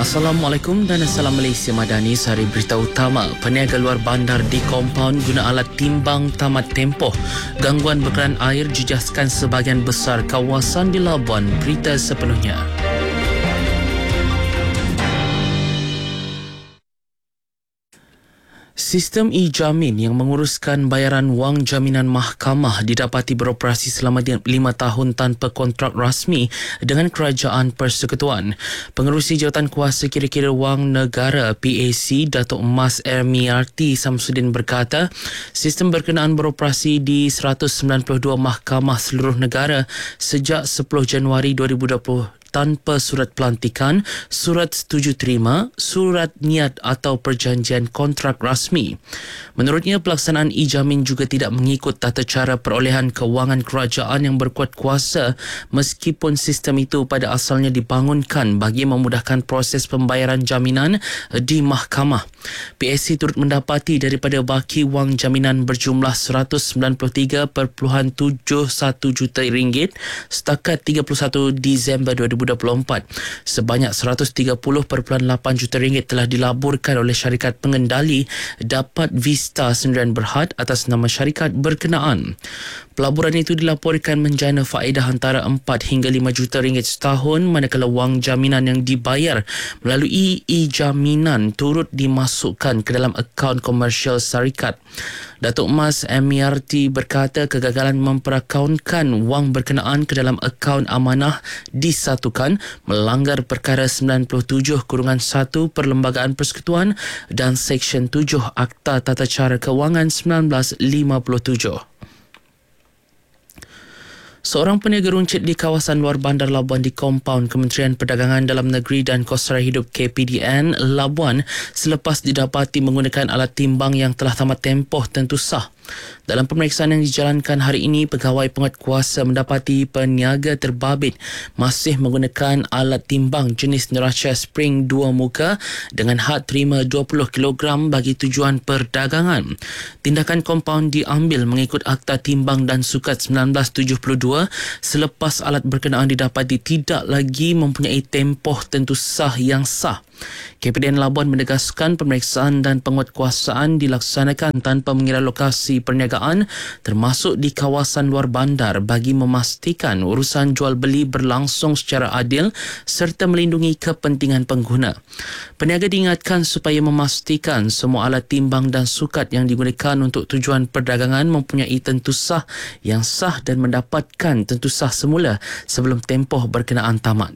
Assalamualaikum dan Assalam Malaysia Madani. Sehari berita utama. Peniaga luar bandar di kompaun guna alat timbang tamat tempoh. Gangguan bekalan air jejaskan sebahagian besar kawasan di Labuan. Berita sepenuhnya. Sistem e-Jamin yang menguruskan bayaran wang jaminan mahkamah didapati beroperasi selama 5 tahun tanpa kontrak rasmi dengan Kerajaan Persekutuan. Pengerusi Jawatan Kuasa Kira-kira Wang Negara PAC, Datuk Mas MRT Samsudin berkata, sistem berkenaan beroperasi di 192 mahkamah seluruh negara sejak 10 Januari 2020 tanpa surat pelantikan, surat setuju terima, surat niat atau perjanjian kontrak rasmi. Menurutnya, pelaksanaan e-Jamin juga tidak mengikut tata cara perolehan kewangan kerajaan yang berkuat kuasa meskipun sistem itu pada asalnya dibangunkan bagi memudahkan proses pembayaran jaminan di mahkamah. PSC turut mendapati daripada baki wang jaminan berjumlah RM193.71 juta setakat 31 Disember 2024. Sebanyak RM130.8 juta telah dilaburkan oleh syarikat pengendali dapat Vista Sendirian Berhad atas nama syarikat berkenaan. Pelaburan itu dilaporkan menjana faedah antara 4 hingga 5 juta ringgit setahun, manakala wang jaminan yang dibayar melalui e-jaminan turut dimasukkan ke dalam akaun komersial syarikat. Datuk Mas MRT berkata kegagalan memperakaunkan wang berkenaan ke dalam akaun amanah disatukan melanggar perkara 97-1 Perlembagaan Persekutuan dan Seksyen 7 Akta Tata Cara Kewangan 1957. Seorang peniaga runcit di kawasan luar bandar Labuan di kompaun Kementerian Perdagangan Dalam Negeri dan Kos Raya Hidup KPDN Labuan selepas didapati menggunakan alat timbang yang telah tamat tempoh tentu sah. Dalam pemeriksaan yang dijalankan hari ini, pegawai penguatkuasa mendapati peniaga terbabit masih menggunakan alat timbang jenis neraca spring 2 muka dengan had terima 20 kg bagi tujuan perdagangan. Tindakan kompaun diambil mengikut Akta Timbang dan Sukat 1972 selepas alat berkenaan didapati tidak lagi mempunyai tempoh tentu sah yang sah. KPDN Labuan menegaskan pemeriksaan dan penguatkuasaan dilaksanakan tanpa mengira lokasi perniagaan termasuk di kawasan luar bandar bagi memastikan urusan jual beli berlangsung secara adil serta melindungi kepentingan pengguna. Peniaga diingatkan supaya memastikan semua alat timbang dan sukat yang digunakan untuk tujuan perdagangan mempunyai tentu sah yang sah dan mendapatkan tentu sah semula sebelum tempoh berkenaan tamat.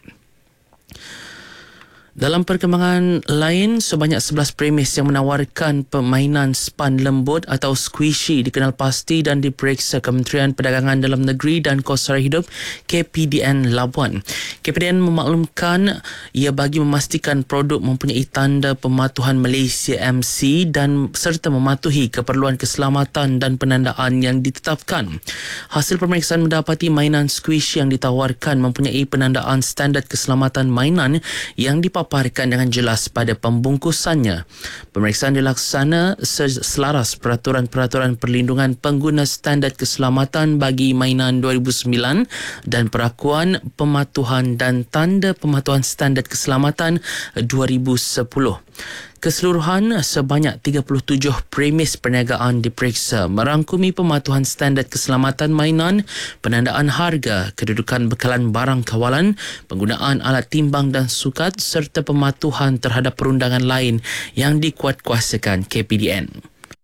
Dalam perkembangan lain, sebanyak 11 premis yang menawarkan permainan span lembut atau squishy dikenal pasti dan diperiksa Kementerian Perdagangan Dalam Negeri dan Kos Raya Hidup KPDN Labuan. KPDN memaklumkan ia bagi memastikan produk mempunyai tanda pematuhan Malaysia MC dan serta mematuhi keperluan keselamatan dan penandaan yang ditetapkan. Hasil pemeriksaan mendapati mainan squishy yang ditawarkan mempunyai penandaan standard keselamatan mainan yang dipaparkan dengan jelas pada pembungkusannya. Pemeriksaan dilaksana selaras peraturan-peraturan perlindungan pengguna standard keselamatan bagi mainan 2009 dan perakuan pematuhan dan tanda pematuhan standard keselamatan 2010. Keseluruhan sebanyak 37 premis perniagaan diperiksa merangkumi pematuhan standard keselamatan mainan, penandaan harga, kedudukan bekalan barang kawalan, penggunaan alat timbang dan sukat serta pematuhan terhadap perundangan lain yang dikuatkuasakan KPDN.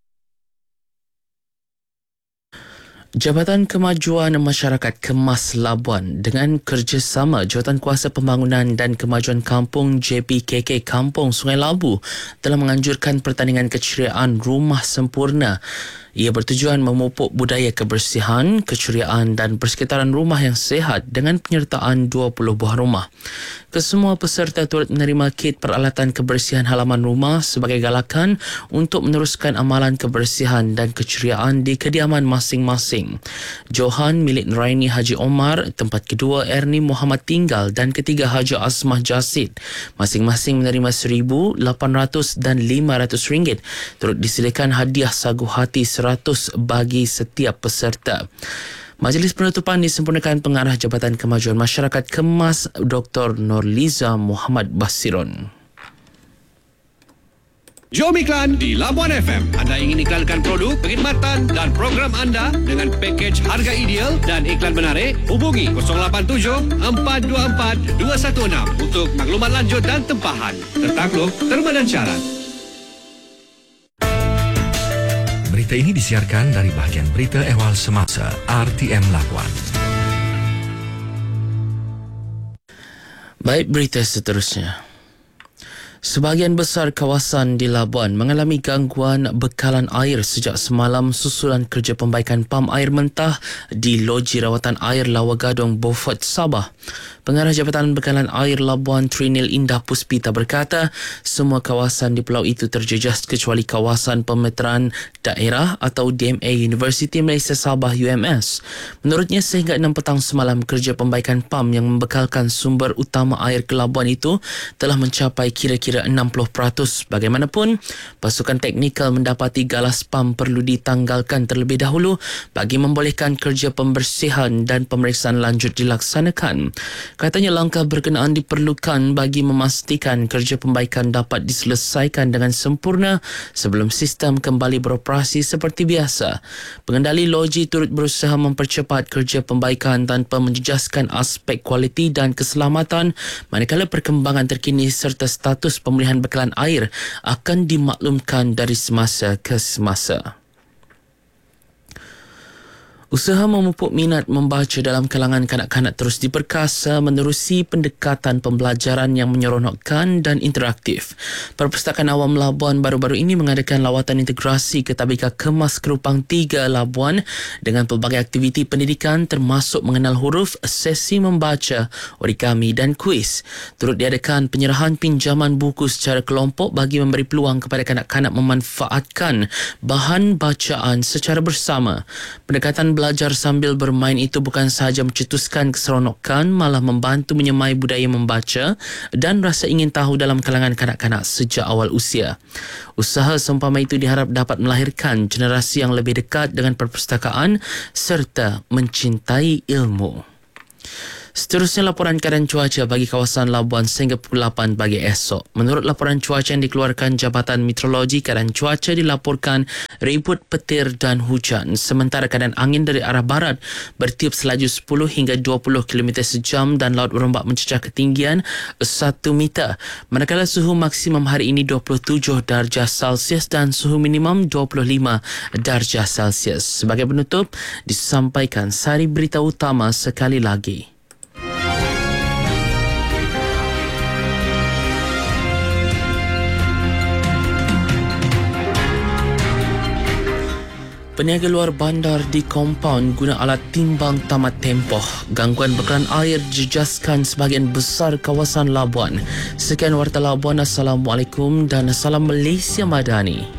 Jabatan Kemajuan Masyarakat Kemas Labuan dengan kerjasama Jawatan Kuasa Pembangunan dan Kemajuan Kampung JPKK Kampung Sungai Labu telah menganjurkan pertandingan keceriaan Rumah Sempurna. Ia bertujuan memupuk budaya kebersihan, keceriaan dan persekitaran rumah yang sihat dengan penyertaan 20 buah rumah. Kesemua peserta turut menerima kit peralatan kebersihan halaman rumah sebagai galakan untuk meneruskan amalan kebersihan dan keceriaan di kediaman masing-masing. Johan milik Nuraini Haji Omar, tempat kedua Ernie Muhammad tinggal dan ketiga Haji Asmah Jasid. Masing-masing menerima RM1,000, RM800 dan RM500. Turut disediakan hadiah sagu hati 100 bagi setiap peserta. Majlis penutupan disempurnakan Pengarah Jabatan Kemajuan Masyarakat Kemas Dr. Nurliza Muhammad Basiron. Jom iklan di Labuan FM. Anda ingin iklankan produk, perkhidmatan dan program anda dengan pakej harga ideal dan iklan menarik? Hubungi 087 424 216 untuk maklumat lanjut dan tempahan. Tertakluk, terma dan syarat. Berita ini disiarkan dari bahagian Berita Ehwal Semasa RTM Labuan. Baik, berita seterusnya. Sebahagian besar kawasan di Labuan mengalami gangguan bekalan air sejak semalam susulan kerja pembaikan pam air mentah di Loji Rawatan Air Lawa Gadong, Beaufort, Sabah. Pengarah Jabatan Bekalan Air Labuan Trinil Indah Puspita berkata semua kawasan di pulau itu terjejas kecuali kawasan pemeteraan daerah atau DMA Universiti Malaysia Sabah UMS. Menurutnya sehingga 6 petang semalam kerja pembaikan pam yang membekalkan sumber utama air ke Labuan itu telah mencapai kira-kira 60%. Bagaimanapun, pasukan teknikal mendapati galas pam perlu ditanggalkan terlebih dahulu bagi membolehkan kerja pembersihan dan pemeriksaan lanjut dilaksanakan. Katanya langkah berkenaan diperlukan bagi memastikan kerja pembaikan dapat diselesaikan dengan sempurna sebelum sistem kembali beroperasi seperti biasa. Pengendali loji turut berusaha mempercepat kerja pembaikan tanpa menjejaskan aspek kualiti dan keselamatan, manakala perkembangan terkini serta status pemulihan bekalan air akan dimaklumkan dari semasa ke semasa. Usaha memupuk minat membaca dalam kalangan kanak-kanak terus diperkasa menerusi pendekatan pembelajaran yang menyeronokkan dan interaktif. Perpustakaan Awam Labuan baru-baru ini mengadakan lawatan integrasi ke Tabika Kemas Kerupang 3 Labuan dengan pelbagai aktiviti pendidikan termasuk mengenal huruf, sesi membaca, origami dan kuis. Turut diadakan penyerahan pinjaman buku secara kelompok bagi memberi peluang kepada kanak-kanak memanfaatkan bahan bacaan secara bersama. Pendekatan belajar sambil bermain itu bukan sahaja mencetuskan keseronokan, malah membantu menyemai budaya membaca dan rasa ingin tahu dalam kalangan kanak-kanak sejak awal usia. Usaha seumpama itu diharap dapat melahirkan generasi yang lebih dekat dengan perpustakaan serta mencintai ilmu. Seterusnya laporan keadaan cuaca bagi kawasan Labuan sehingga pukul 8 pagi esok. Menurut laporan cuaca yang dikeluarkan Jabatan Meteorologi, keadaan cuaca dilaporkan ribut petir dan hujan. Sementara keadaan angin dari arah barat bertiup selaju 10 hingga 20 km sejam dan laut berombak mencecah ketinggian 1 meter. Manakala suhu maksimum hari ini 27 darjah Celsius dan suhu minimum 25 darjah Celsius. Sebagai penutup, disampaikan sari berita utama sekali lagi. Peniaga luar bandar di kompaun guna alat timbang tamat tempoh. Gangguan bekalan air jejaskan sebahagian besar kawasan Labuan. Sekian Warta Labuan. Assalamualaikum dan salam Malaysia Madani.